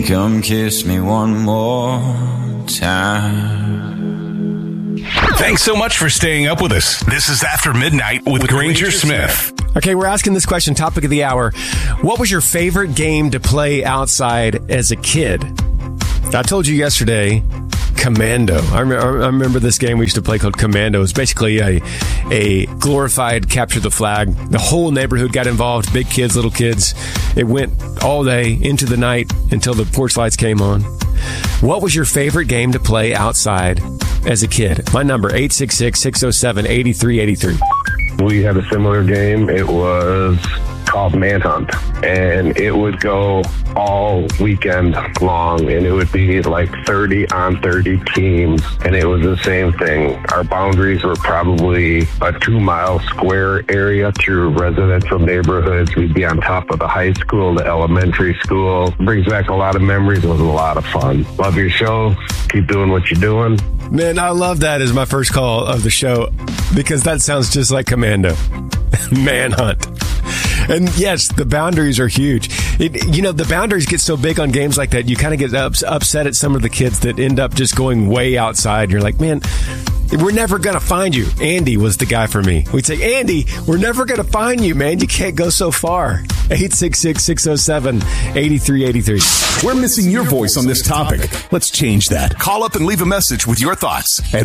Come kiss me one more time. Thanks so much for staying up with us. This is After Midnight with Granger Smith. Okay, we're asking this question, topic of the hour. What was your favorite game to play outside as a kid? I told you yesterday, Commando. I remember this game we used to play called Commando. It was basically a glorified capture the flag. The whole neighborhood got involved, big kids, little kids. It went all day into the night until the porch lights came on. What was your favorite game to play outside as a kid? My number, 866-607-8383. We had a similar game. It was called Manhunt, and it would go all weekend long, and it would be like 30 on 30 teams, and it was the same thing. Our boundaries were probably a 2-mile square area through residential neighborhoods. We'd be on top of the high school, the elementary school. Brings back a lot of memories. It was a lot of fun. Love your show. Keep doing what you're doing. Man, I love that as my first call of the show because that sounds just like Commando. Manhunt. And yes, the boundaries are huge. The boundaries get so big on games like that, you kind of get upset at some of the kids that end up just going way outside. You're like, man, we're never going to find you. Andy was the guy for me. We'd say, Andy, we're never going to find you, man. You can't go so far. 866-607-8383. We're missing your voice on this topic. Let's change that. Call up and leave a message with your thoughts at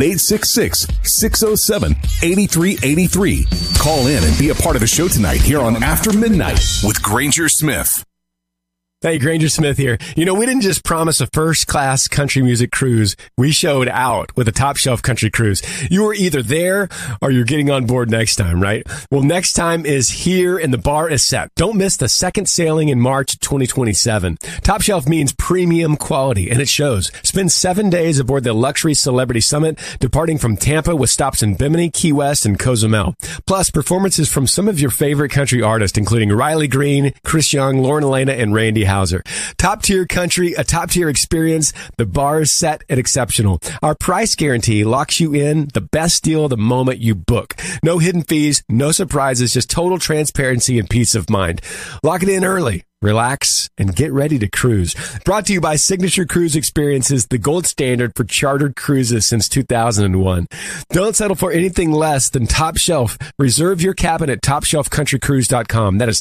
866-607-8383. Call in and be a part of the show tonight here on After Midnight with Granger Smith. Hey, Granger Smith here. We didn't just promise a first-class country music cruise. We showed out with a top-shelf country cruise. You were either there or you're getting on board next time, right? Well, next time is here and the bar is set. Don't miss the second sailing in March 2027. Top Shelf means premium quality, and it shows. Spend 7 days aboard the Luxury Celebrity Summit, departing from Tampa with stops in Bimini, Key West, and Cozumel. Plus, performances from some of your favorite country artists, including Riley Green, Chris Young, Lauren Elena, and Randy Houser. Top tier country, a top tier experience. The bar is set and exceptional. Our price guarantee locks you in the best deal the moment you book. No hidden fees, no surprises, just total transparency and peace of mind. Lock it in early. Relax and get ready to cruise. Brought to you by Signature Cruise Experiences, the gold standard for chartered cruises since 2001. Don't settle for anything less than Top Shelf. Reserve your cabin at TopShelfCountryCruise.com. That is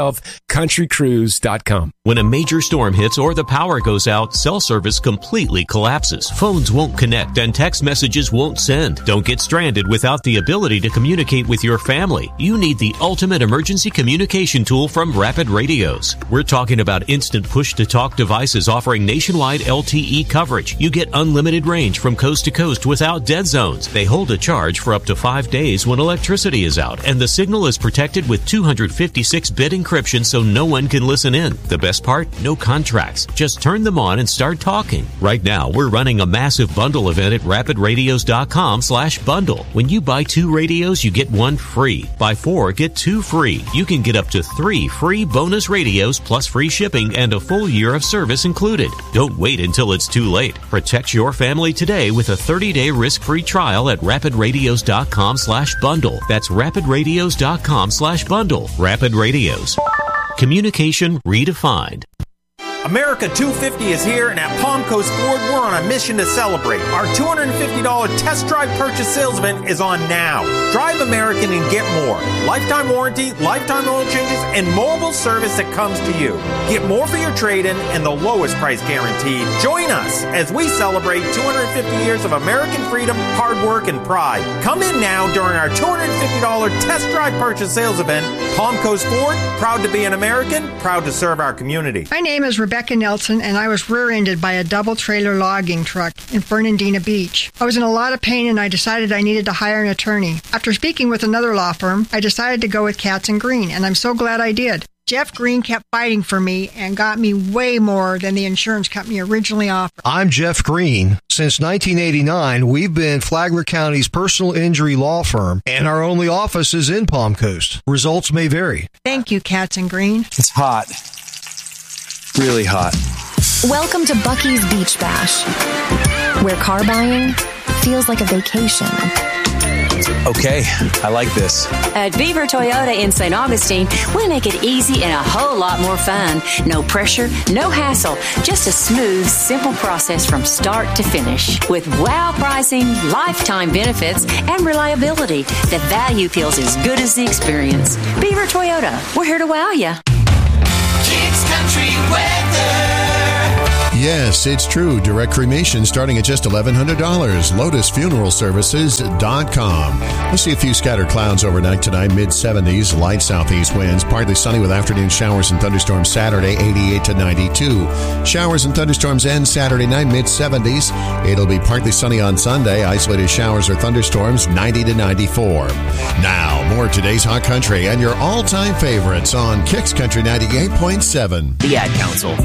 TopShelfCountryCruise.com. When a major storm hits or the power goes out, cell service completely collapses. Phones won't connect and text messages won't send. Don't get stranded without the ability to communicate with your family. You need the ultimate emergency communication tool from Rapid Radios. We're talking about instant push-to-talk devices offering nationwide LTE coverage. You get unlimited range from coast to coast without dead zones. They hold a charge for up to 5 days when electricity is out, and the signal is protected with 256-bit encryption so no one can listen in. The best part? No contracts. Just turn them on and start talking. Right now, we're running a massive bundle event at rapidradios.com/bundle. When you buy 2 radios, you get 1 free. Buy 4, get 2 free. You can get up to 3 free bonus radios plus free shipping and a full year of service included. Don't wait until it's too late. Protect your family today with a 30-day risk-free trial at rapidradios.com/bundle. That's rapidradios.com/bundle. Rapid Radios. Communication redefined. America 250 is here, and at Palm Coast Ford, we're on a mission to celebrate. Our $250 test drive purchase sales event is on now. Drive American and get more. Lifetime warranty, lifetime oil changes, and mobile service that comes to you. Get more for your trade-in and the lowest price guaranteed. Join us as we celebrate 250 years of American freedom, hard work, and pride. Come in now during our $250 test drive purchase sales event. Palm Coast Ford, proud to be an American, proud to serve our community. My name is Rebecca Nelson, and I was rear-ended by a double-trailer logging truck in Fernandina Beach. I was in a lot of pain, and I decided I needed to hire an attorney. After speaking with another law firm, I decided to go with Katz & Green, and I'm so glad I did. Jeff Green kept fighting for me and got me way more than the insurance company originally offered. I'm Jeff Green. Since 1989, we've been Flagler County's personal injury law firm, and our only office is in Palm Coast. Results may vary. Thank you, Katz & Green. It's hot. Really hot. Welcome to Bucky's Beach Bash, where car buying feels like a vacation. Okay, I like this. At Beaver Toyota in St. Augustine, we make it easy and a whole lot more fun. No pressure, no hassle, just a smooth, simple process from start to finish. With wow pricing, lifetime benefits, and reliability, the value feels as good as the experience. Beaver Toyota, we're here to wow you. Kids Country Weather. Yes, it's true. Direct cremation starting at just $1,100. LotusFuneralServices.com. We'll see a few scattered clouds overnight tonight, mid-70s, light southeast winds, partly sunny with afternoon showers and thunderstorms Saturday, 88 to 92. Showers and thunderstorms end Saturday night, mid-70s. It'll be partly sunny on Sunday, isolated showers or thunderstorms, 90 to 94. Now, more of today's Hot Country and your all-time favorites on Kicks Country 98.7. The Ad Council.